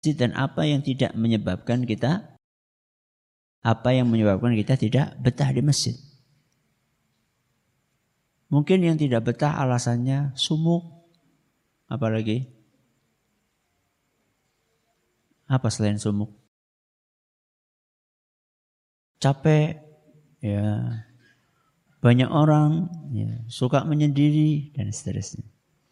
dan apa yang menyebabkan kita tidak betah di masjid. Mungkin yang tidak betah alasannya sumuk, apalagi apa selain sumuk? Capek, ya. Banyak orang ya, suka menyendiri dan seterusnya.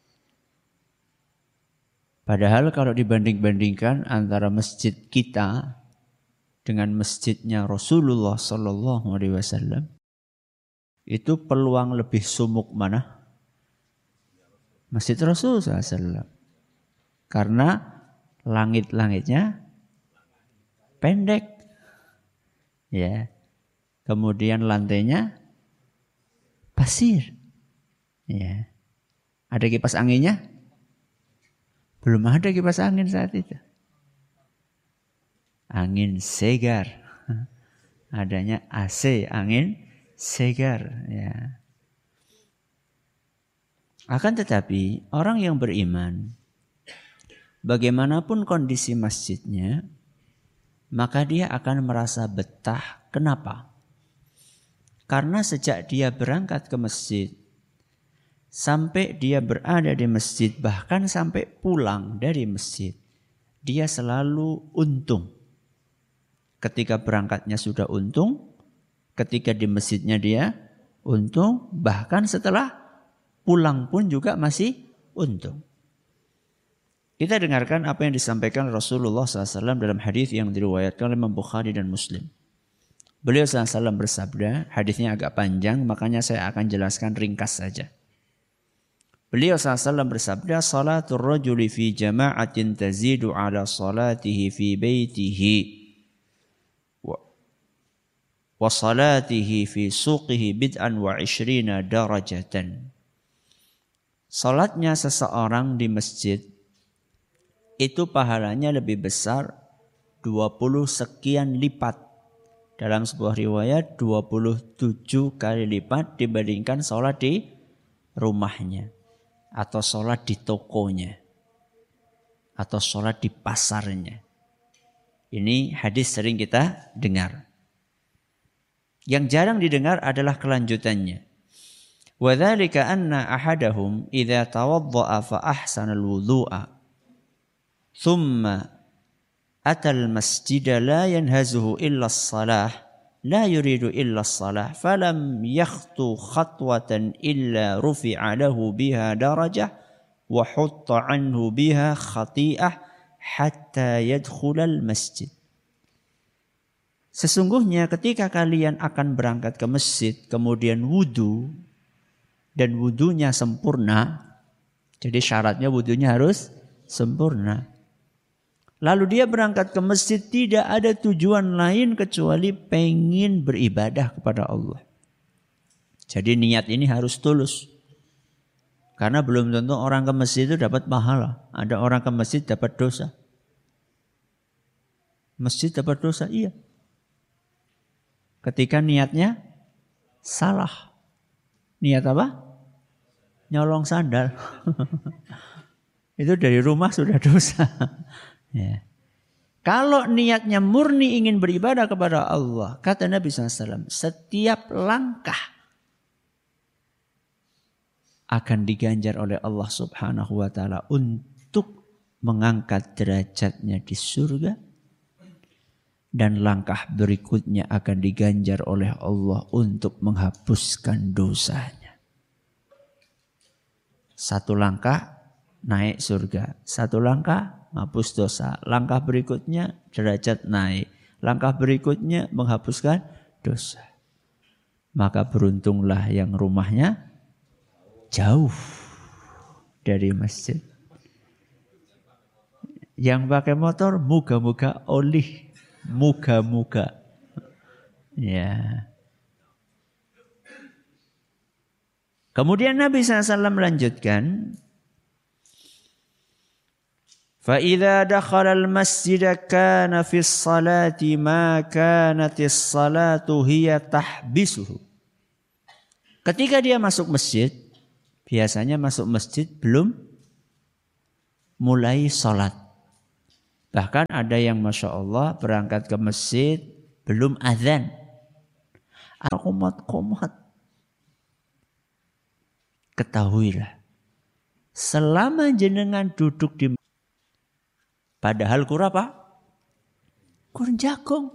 Padahal kalau dibanding-bandingkan antara masjid kita dengan masjidnya Rasulullah Sallallahu Alaihi Wasallam, itu peluang lebih sumuk mana? Masjid Rasulullah SAW. Karena langit-langitnya pendek, ya. Kemudian lantainya pasir, ya. Ada kipas anginnya? Belum ada kipas angin saat itu. Angin segar. Adanya AC, angin segar, ya. Akan tetapi orang yang beriman, bagaimanapun kondisi masjidnya, maka dia akan merasa betah. Kenapa? Karena sejak dia berangkat ke masjid, sampai dia berada di masjid, bahkan sampai pulang dari masjid, dia selalu untung. Ketika berangkatnya sudah untung, ketika di masjidnya dia untung, bahkan setelah pulang pun juga masih untung. Kita dengarkan apa yang disampaikan Rasulullah SAW dalam hadis yang diriwayatkan oleh Imam Bukhari dan Muslim. Beliau SAW bersabda, hadisnya agak panjang, makanya saya akan jelaskan ringkas saja. Beliau SAW bersabda, salatul rajuli fi jama'atin tazidu ala salatihi fi baitihi wa salatihi fi suqihi bid'an wa 20 darajatan. Salatnya seseorang di masjid itu pahalanya lebih besar 20 sekian lipat. Dalam sebuah riwayat 27 kali lipat dibandingkan salat di rumahnya, atau salat di tokonya, atau salat di pasarnya. Ini hadis sering kita dengar. Yang jarang didengar adalah kelanjutannya. Wa dzalika anna ahadahum idza tawadda'a fa ahsana al-wudhu'a thumma atal masjida la yanhazuhu illa as-salah la yuridu illa as-salah falam yakhtu khatwatan illa rufi'a lahu biha darajah wa hutta anhu biha khati'ah hatta yadkhula al-masjid. Sesungguhnya ketika kalian akan berangkat ke masjid, kemudian wudu, dan wudunya sempurna, jadi syaratnya wudunya harus sempurna. Lalu dia berangkat ke masjid, tidak ada tujuan lain kecuali pengen beribadah kepada Allah. Jadi niat ini harus tulus. Karena belum tentu orang ke masjid itu dapat pahala. Ada orang ke masjid dapat dosa. Masjid dapat dosa, iya. Ketika niatnya salah. Niat apa? Nyolong sandal. Itu dari rumah sudah dosa. Ya. Kalau niatnya murni ingin beribadah kepada Allah, kata Nabi SAW, setiap langkah akan diganjar oleh Allah Subhanahu wa Ta'ala untuk mengangkat derajatnya di surga. Dan langkah berikutnya akan diganjar oleh Allah untuk menghapuskan dosanya. Satu langkah naik surga, satu langkah hapus dosa, langkah berikutnya derajat naik, langkah berikutnya menghapuskan dosa. Maka beruntunglah yang rumahnya jauh dari masjid. Yang pakai motor moga-moga olih. Muka-muka. Ya. Kemudian Nabi SAW melanjutkan, فَإِذَا دَخَلَ الْمَسْجِدَ كَانَ فِي الصَّلَاةِ مَا كَانَتِ الصَّلَاةُ هِيَ تَحْبِسُهُ. Ketika dia masuk masjid, biasanya masuk masjid belum mulai sholat. Bahkan ada yang Masya Allah berangkat ke masjid belum azan. Komat-komat. Ketahuilah. Selama jenengan duduk di padahal kur apa? Kur jagung.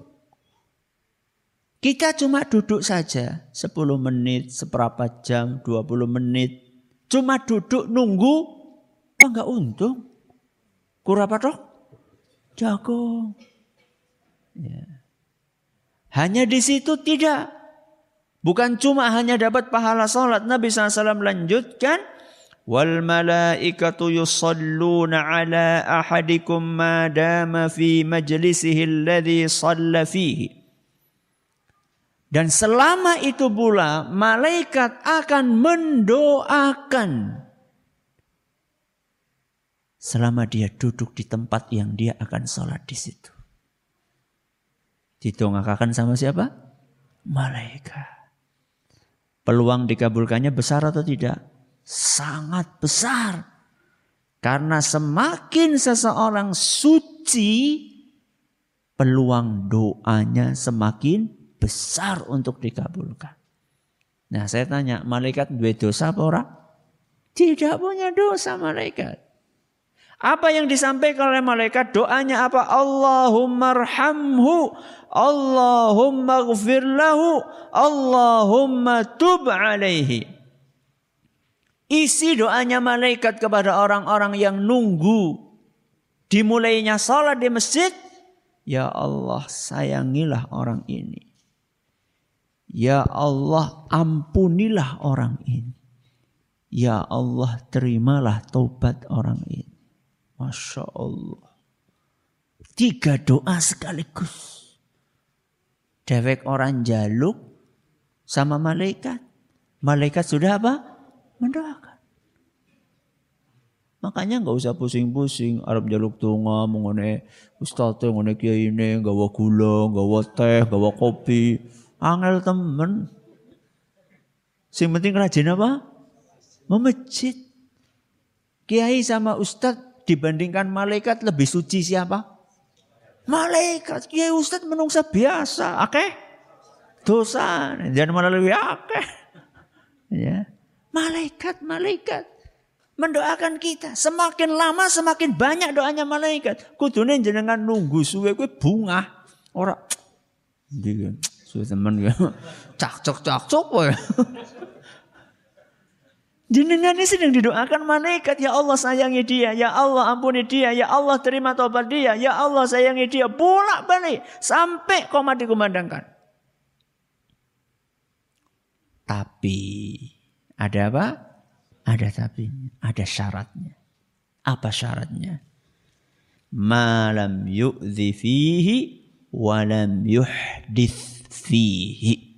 Kita cuma duduk saja 10 menit, seberapa jam, 20 menit. Cuma duduk nunggu, apa enggak untung? Kur apa toh? Jagung. Ya. Hanya di situ tidak. Bukan cuma hanya dapat pahala salat. Nabi SAW melanjutkan. Wal malaikatu yusalluna ala ahadikum ma dama fi majlisihi alladhi salla fihi. Dan selama itu pula malaikat akan mendoakan. Selama dia duduk di tempat yang dia akan sholat di situ. Didongakakan sama siapa? Malaikat. Peluang dikabulkannya besar atau tidak? Sangat besar. Karena semakin seseorang suci, peluang doanya semakin besar untuk dikabulkan. Nah saya tanya, malaikat duwe dosa apa ora? Tidak punya dosa malaikat. Apa yang disampaikan oleh malaikat? Doanya apa? Allahumma arhamhu, Allahumma ghfir lahu, Allahumma tub alaihi. Isi doanya malaikat kepada orang-orang yang nunggu dimulainya salat di masjid. Ya Allah, sayangilah orang ini. Ya Allah, ampunilah orang ini. Ya Allah, terimalah taubat orang ini. Masya Allah. 3 doa sekaligus. Dewek orang jaluk sama malaikat. Malaikat sudah apa? Mendoakan. Makanya enggak usah pusing-pusing. Arab jaluk donga mengone ustaz ngene kiai ini gawa gula, gawa teh, gawa kopi. Angel temen. Sing penting rajin apa? Memejit. Kiai sama ustaz dibandingkan malaikat lebih suci siapa? Malaikat. Kiai ustaz menungsa biasa. Akeh dosa. Jangan malah lebih akeh. Ya. Malaikat mendoakan kita. Semakin lama semakin banyak doanya malaikat. Kudune jenengan nunggu suwe kuwi bungah. Ora. Ndi suwe temen ya. Cak-cok wae. Jenengan ini sedang didoakan malaikat. Ya Allah sayangi dia. Ya Allah ampuni dia. Ya Allah terima taubat dia. Ya Allah sayangi dia. Bolak balik. Sampai komat dikumandangkan. Tapi. Ada apa? Ada tapi. Ada syaratnya. Apa syaratnya? Ma lam yu'dhi fihi. Wa lam yuhdith fihi.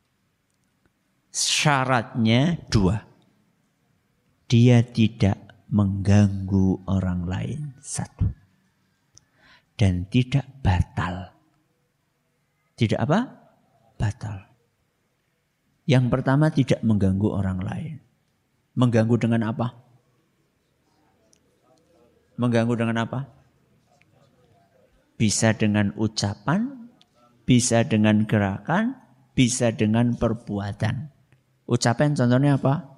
Syaratnya 2. Dia tidak mengganggu orang lain. 1. Dan tidak batal. Tidak apa? Batal. Yang pertama tidak mengganggu orang lain. Mengganggu dengan apa? Mengganggu dengan apa? Bisa dengan ucapan, bisa dengan gerakan, bisa dengan perbuatan. Ucapan contohnya apa?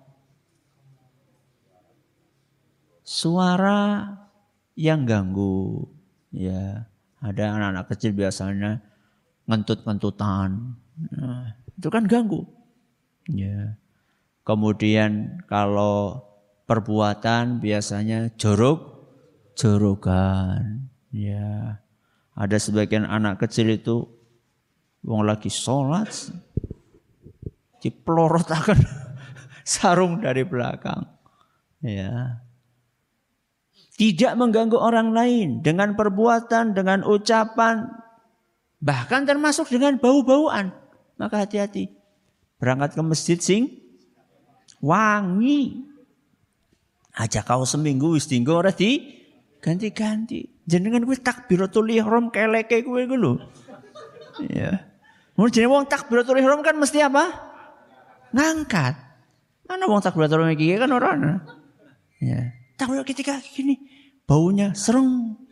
Suara yang ganggu, ya ada anak-anak kecil biasanya ngentut-ngentutan, nah, itu kan ganggu, ya. Kemudian kalau perbuatan biasanya jorok-jorokan, ya. Ada sebagian anak kecil itu, wong lagi sholat, diplorotakan sarung dari belakang, ya. Tidak mengganggu orang lain dengan perbuatan, dengan ucapan, bahkan termasuk dengan bau-bauan. Maka hati-hati. Berangkat ke masjid sing wangi. Aja kau seminggu wis dinggo ora di ganti-ganti. Jenengan kuwi takbiratul ihram keleke kuwi ku lho. Ya. Mun jenenge wong takbiratul ihram kan mesti apa? Ngangkat. Ana wong takbiratul ihram iki kan ora ana. Ya. Takbir ketika gini baunya sereng.